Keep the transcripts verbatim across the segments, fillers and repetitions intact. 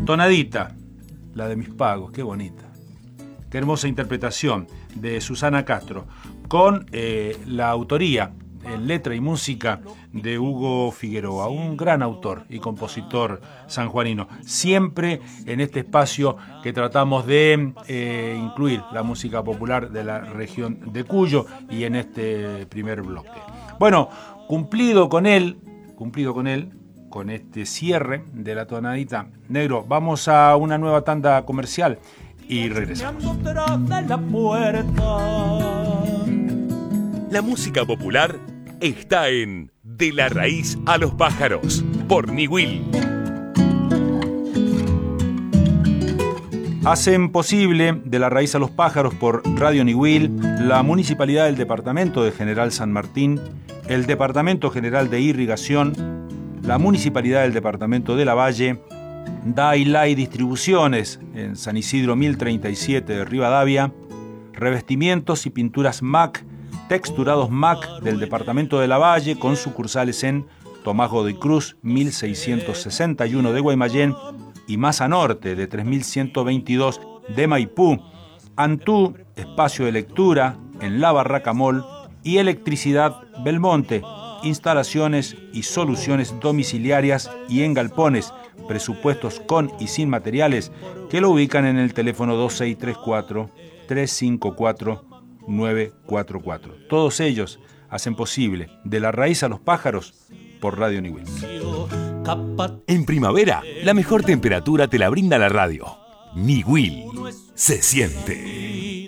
Tonadita, la de mis pagos, qué bonita. Qué hermosa interpretación de Susana Castro, con eh, la autoría en letra y música de Hugo Figueroa, un gran autor y compositor sanjuanino. Siempre en este espacio que tratamos de eh, incluir la música popular de la región de Cuyo y en este primer bloque. Bueno, cumplido con él, cumplido con él, con este cierre de la tonadita, negro, vamos a una nueva tanda comercial y regresamos. La música popular está en De la Raíz a los Pájaros, por Niwil. Hacen posible De la Raíz a los Pájaros por Radio Niwil, la Municipalidad del Departamento de General San Martín, el Departamento General de Irrigación, la Municipalidad del Departamento de Lavalle, Dailai Distribuciones en San Isidro mil treinta y siete de Rivadavia, Revestimientos y Pinturas M A C, Texturados M A C del Departamento de Lavalle, con sucursales en Tomás Godoy Cruz mil seiscientos sesenta y uno de Guaymallén y Maza Norte de tres mil ciento veintidós de Maipú, Antú, espacio de lectura en La Barraca Mall, y Electricidad Belmonte, instalaciones y soluciones domiciliarias y en galpones, presupuestos con y sin materiales, que lo ubican en el teléfono dos seis tres cuatro, tres cinco cuatro, nueve cuatro cuatro. Todos ellos hacen posible De la Raíz a los Pájaros por Radio Niwil. En primavera, la mejor temperatura te la brinda la radio. Niwil se siente.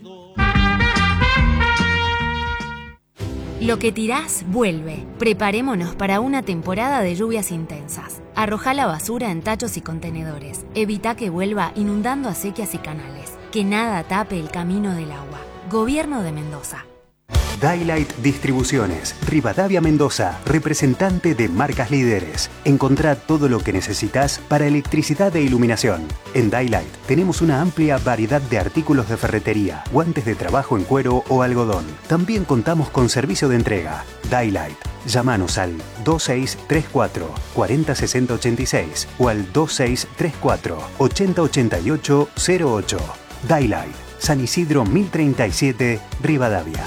Lo que tirás vuelve. Preparémonos para una temporada de lluvias intensas. Arrojá la basura en tachos y contenedores. Evita que vuelva inundando acequias y canales. Que nada tape el camino del agua. Gobierno de Mendoza. Dailight Distribuciones, Rivadavia, Mendoza, representante de marcas líderes. Encontrá todo lo que necesitas para electricidad e iluminación. En Dailight tenemos una amplia variedad de artículos de ferretería, guantes de trabajo en cuero o algodón. También contamos con servicio de entrega. Dailight. Llámanos al dos seis tres cuatro, cuatro cero seis cero ocho seis o al dos seis tres cuatro, ocho cero ocho ocho cero ocho. Dailight, San Isidro mil treinta y siete, Rivadavia.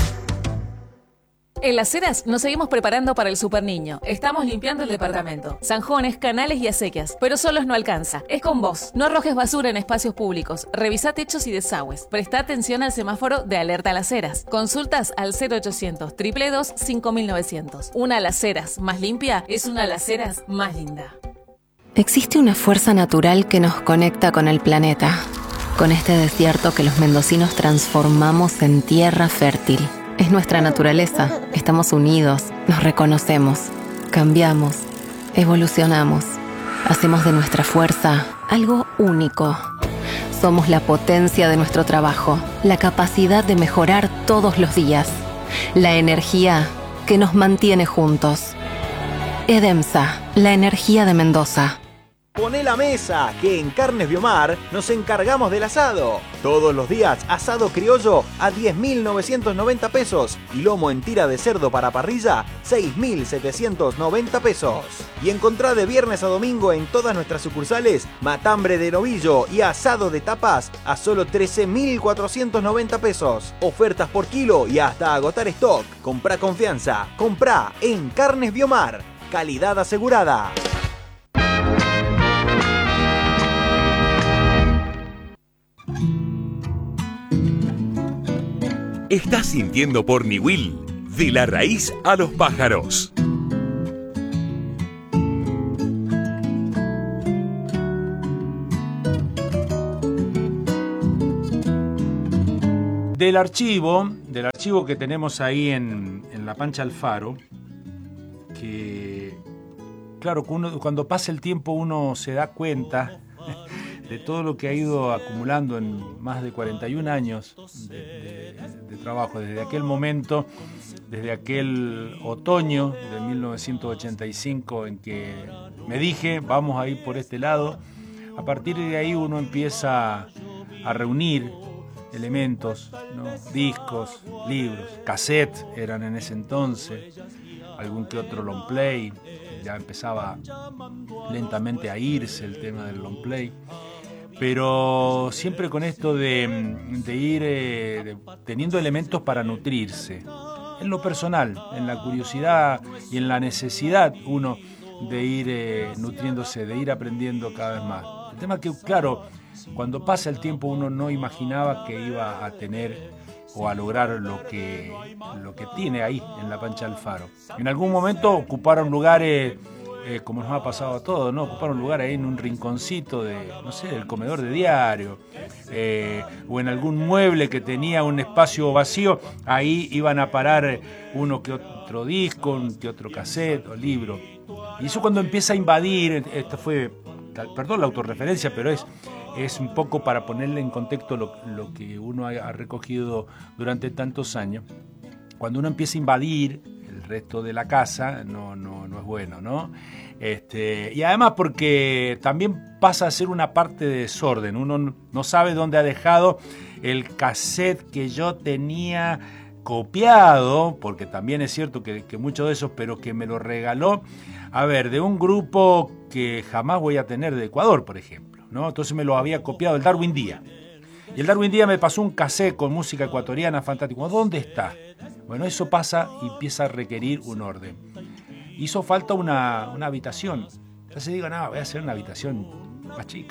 En Las Heras nos seguimos preparando para el Super Niño. Estamos limpiando el departamento. Zanjones, canales y acequias. Pero solos no alcanza. Es con vos. No arrojes basura en espacios públicos. Revisá techos y desagües. Presta atención al semáforo de alerta a Las Heras. Consultas al cero ochocientos, dos dos dos, cinco mil novecientos. Una Las Heras más limpia es una Las Heras más linda. Existe una fuerza natural que nos conecta con el planeta. Con este desierto que los mendocinos transformamos en tierra fértil. Es nuestra naturaleza. Estamos unidos, nos reconocemos, cambiamos, evolucionamos. Hacemos de nuestra fuerza algo único. Somos la potencia de nuestro trabajo, la capacidad de mejorar todos los días, la energía que nos mantiene juntos. Edemsa, la energía de Mendoza. Poné la mesa, que en Carnes Biomar nos encargamos del asado. Todos los días, asado criollo a diez mil novecientos noventa pesos y lomo en tira de cerdo para parrilla, seis mil setecientos noventa pesos. Y encontrá de viernes a domingo en todas nuestras sucursales matambre de novillo y asado de tapas a solo trece mil cuatrocientos noventa pesos. Ofertas por kilo y hasta agotar stock. Comprá confianza, comprá en Carnes Biomar. Calidad asegurada. Estás sintiendo por Niwil, De la Raíz a los Pájaros. Del archivo, del archivo que tenemos ahí en, en la Pancha Alfaro, que claro, uno, cuando pasa el tiempo uno se da cuenta de todo lo que ha ido acumulando en más de cuarenta y un años de, de, de trabajo, desde aquel momento, desde aquel otoño de mil novecientos ochenta y cinco en que me dije, vamos a ir por este lado. A partir de ahí uno empieza a reunir elementos, ¿no? Discos, libros, cassettes eran en ese entonces, algún que otro long play, ya empezaba lentamente a irse el tema del long play, pero siempre con esto de, de ir eh, de, teniendo elementos para nutrirse, en lo personal, en la curiosidad y en la necesidad uno de ir eh, nutriéndose, de ir aprendiendo cada vez más. El tema que, claro, cuando pasa el tiempo uno no imaginaba que iba a tener o a lograr lo que, lo que tiene ahí en la Pancha Alfaro. En algún momento ocuparon lugares, eh, como nos ha pasado a todos, ¿no? Ocuparon lugar ahí en un rinconcito de, no sé, del comedor de diario, eh, o en algún mueble que tenía un espacio vacío, ahí iban a parar uno que otro disco, un que otro cassette o libro. Y eso cuando empieza a invadir, esto fue, perdón la autorreferencia, pero es, es un poco para ponerle en contexto lo, lo que uno ha, ha recogido durante tantos años. Cuando uno empieza a invadir el resto de la casa, no, no, no es bueno, ¿no? Este, y además porque también pasa a ser una parte de desorden. Uno no sabe dónde ha dejado el cassette que yo tenía copiado, porque también es cierto que, que muchos de esos, pero que me lo regaló, a ver, de un grupo que jamás voy a tener de Ecuador, por ejemplo, ¿no? Entonces me lo había copiado el Darwin Díaz. Y el Darwin Díaz me pasó un cassette con música ecuatoriana fantástico. ¿Dónde está? Bueno, eso pasa y empieza a requerir un orden. Hizo falta una, una habitación. Entonces digo, no, voy a hacer una habitación más chica.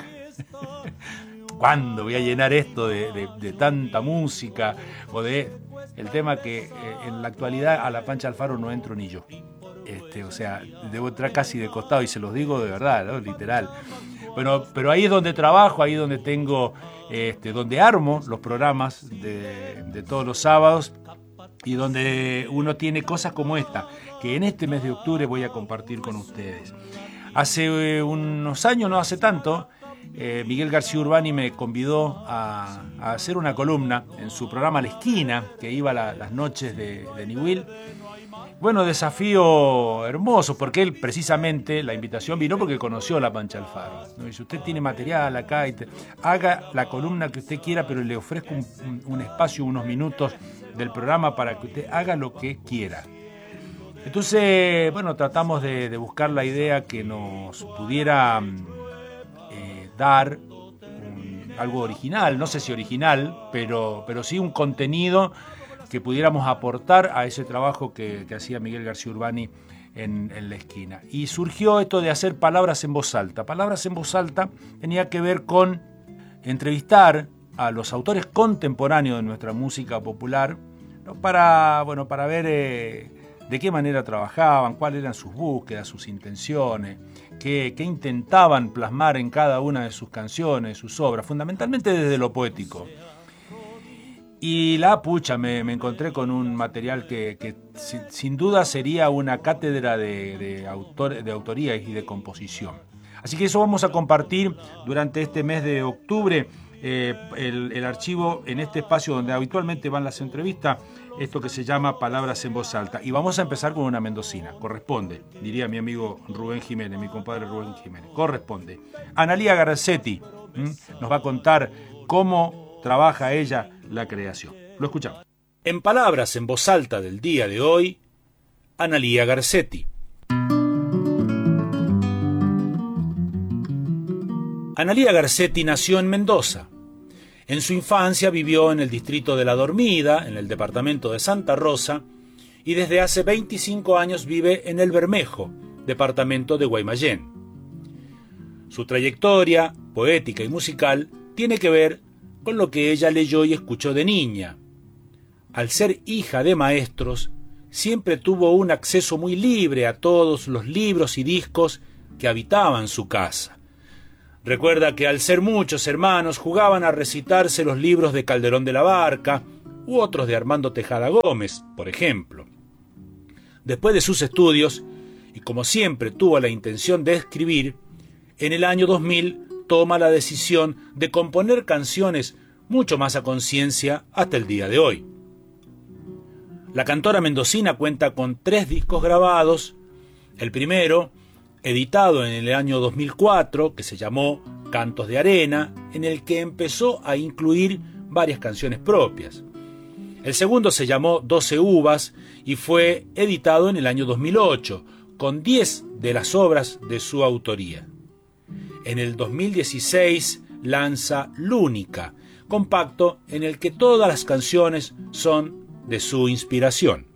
¿Cuándo voy a llenar esto de, de, de tanta música? O de el tema que eh, en la actualidad a la Pancha Alfaro no entro ni yo. Este, o sea, debo entrar casi de costado y se los digo de verdad, ¿no? Literal. Bueno, pero ahí es donde trabajo, ahí es donde tengo, este, donde armo los programas de, de todos los sábados y donde uno tiene cosas como esta, que en este mes de octubre voy a compartir con ustedes. Hace unos años, no hace tanto, eh, Miguel García Urbani me convidó a, a hacer una columna en su programa La Esquina, que iba la, las noches de, de Niwil. Bueno, desafío hermoso, porque él precisamente, la invitación vino porque conoció la Pancha Alfaro, ¿no? Dice, usted tiene material acá, y te, haga la columna que usted quiera, pero le ofrezco un, un, un espacio, unos minutos del programa para que usted haga lo que quiera. Entonces, bueno, tratamos de, de buscar la idea que nos pudiera eh, dar un, algo original, no sé si original, pero, pero sí un contenido que pudiéramos aportar a ese trabajo que, que hacía Miguel García Urbani en, en La Esquina. Y surgió esto de hacer palabras en voz alta. Palabras en voz alta tenía que ver con entrevistar a los autores contemporáneos de nuestra música popular, ¿no? para, bueno, para ver eh, de qué manera trabajaban, cuáles eran sus búsquedas, sus intenciones, qué, qué intentaban plasmar en cada una de sus canciones, sus obras, fundamentalmente desde lo poético. Y la pucha, me, me encontré con un material que, que sin, sin duda sería una cátedra de, de, autor, de autoría y de composición. Así que eso vamos a compartir durante este mes de octubre, eh, el, el archivo en este espacio donde habitualmente van las entrevistas, esto que se llama Palabras en Voz Alta. Y vamos a empezar con una mendocina, corresponde, diría mi amigo Rubén Jiménez, mi compadre Rubén Jiménez, corresponde. Analía Garcetti ¿m? nos va a contar cómo trabaja ella la creación. Lo escuchamos. En Palabras en Voz Alta del día de hoy, Analía Garcetti. Analía Garcetti nació en Mendoza. En su infancia vivió en el distrito de La Dormida, en el departamento de Santa Rosa, y desde hace veinticinco años vive en El Bermejo, departamento de Guaymallén. Su trayectoria poética y musical tiene que ver con lo que ella leyó y escuchó de niña. Al ser hija de maestros, siempre tuvo un acceso muy libre a todos los libros y discos que habitaban su casa. Recuerda que al ser muchos hermanos jugaban a recitarse los libros de Calderón de la Barca u otros de Armando Tejada Gómez, por ejemplo. Después de sus estudios, y como siempre tuvo la intención de escribir, en el año dos mil toma la decisión de componer canciones mucho más a conciencia hasta el día de hoy. La cantora mendocina cuenta con tres discos grabados, el primero, editado en el año dos mil cuatro, que se llamó Cantos de Arena, en el que empezó a incluir varias canciones propias. El segundo se llamó Doce Uvas y fue editado en el año dos mil ocho, con diez de las obras de su autoría. En el dos mil dieciséis lanza Lúnica, compacto en el que todas las canciones son de su inspiración.